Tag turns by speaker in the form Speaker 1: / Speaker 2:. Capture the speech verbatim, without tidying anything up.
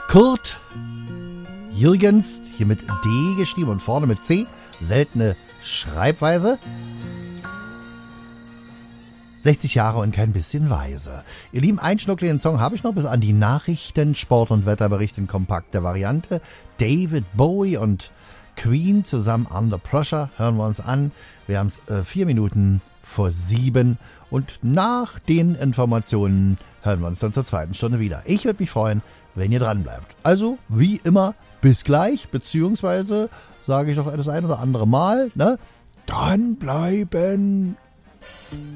Speaker 1: Kurt Jürgens, hier mit D geschrieben und vorne mit C. Seltene Schreibweise. sechzig Jahre und kein bisschen weise. Ihr Lieben, einen schnuckligen Song habe ich noch bis an die Nachrichten, Sport- und Wetterbericht in kompakter Variante. David Bowie und Queen zusammen Under Pressure. Hören wir uns an. Wir haben es äh, vier Minuten vor sieben. Und nach den Informationen hören wir uns dann zur zweiten Stunde wieder. Ich würde mich freuen, wenn ihr dran bleibt. Also, wie immer, bis gleich, beziehungsweise sage ich noch das ein oder andere Mal, ne? Dranbleiben!